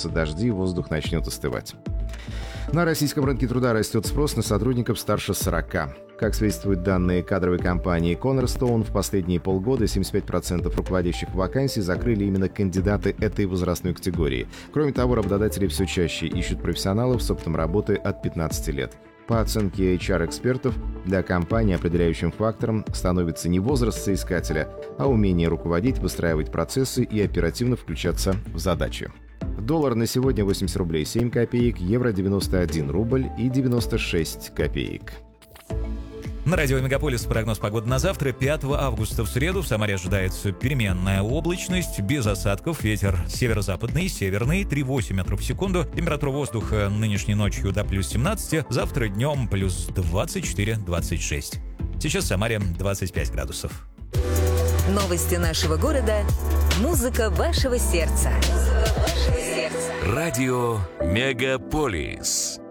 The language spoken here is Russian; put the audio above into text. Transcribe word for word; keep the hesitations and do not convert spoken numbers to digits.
закончатся дожди, воздух начнет остывать. На российском рынке труда растет спрос на сотрудников старше сорока. Как свидетельствуют данные кадровой компании Cornerstone, в последние полгода семьдесят пять процентов руководящих вакансий закрыли именно кандидаты этой возрастной категории. Кроме того, работодатели все чаще ищут профессионалов с опытом работы от пятнадцати лет. По оценке эйч ар-экспертов, для компании определяющим фактором становится не возраст соискателя, а умение руководить, выстраивать процессы и оперативно включаться в задачи. Доллар на сегодня восемьдесят рублей семь копеек, евро девяносто один рубль и девяносто шесть копеек. На радио «Мегаполис» прогноз погоды на завтра, пятого августа в среду. В Самаре ожидается переменная облачность, без осадков, ветер северо-западный, северный, три целых восемь метров в секунду. Температура воздуха нынешней ночью до плюс семнадцати, завтра днем плюс двадцать четыре - двадцать шесть. Сейчас в Самаре двадцать пять градусов. Новости нашего города. Музыка вашего сердца. Музыка вашего сердца. Радио «Мегаполис».